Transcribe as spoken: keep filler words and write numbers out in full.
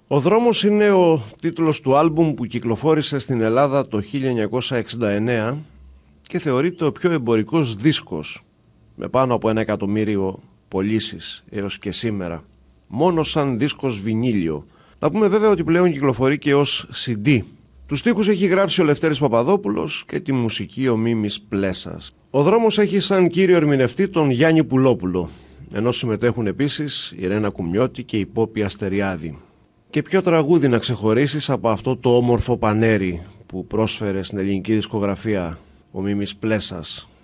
Ο δρόμος είναι ο τίτλος του άλμπουμ που κυκλοφόρησε στην Ελλάδα το χίλια εννιακόσια εξήντα εννέα και θεωρείται ο πιο εμπορικός δίσκος, με πάνω από ένα εκατομμύριο πωλήσεις έως και σήμερα, μόνο σαν δίσκος βινίλιο. Να πούμε βέβαια ότι πλέον κυκλοφορεί και ως σι ντι. Τους στίχους έχει γράψει ο Λευτέρης Παπαδόπουλος και τη μουσική ο Μίμης Πλέσας. Ο δρόμος έχει σαν κύριο ερμηνευτή τον Γιάννη Πουλόπουλο, ενώ συμμετέχουν επίσης η Ρένα Κουμιώτη και η Πόπη Αστεριάδη. Και ποιο τραγούδι να ξεχωρίσεις από αυτό το όμορφο πανέρι που πρόσφερε στην ελληνική δισκογραφία ο Μίμης Πλέσας.